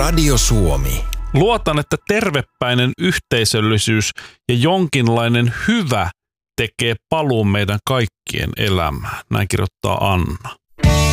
Radio Suomi. Luotan, että tervepäinen yhteisöllisyys ja jonkinlainen hyvä tekee paluun meidän kaikkien elämään. Näin kirjoittaa Anna.